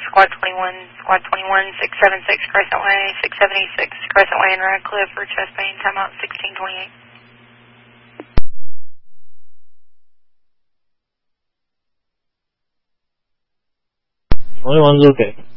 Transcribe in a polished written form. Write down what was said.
Squad 21, 676 Crescent Way, 676 Crescent Way in Radcliffe for chest pain, timeout 1628. 21's okay.